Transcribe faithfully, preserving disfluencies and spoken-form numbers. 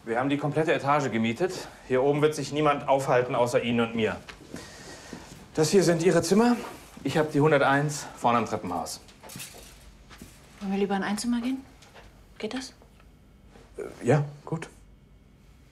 Wir haben die komplette Etage gemietet. Hier oben wird sich niemand aufhalten, außer Ihnen und mir. Das hier sind Ihre Zimmer. Ich habe die hunderteins vorne am Treppenhaus. Wollen wir lieber in ein Einzimmer gehen? Geht das? Äh, ja, gut.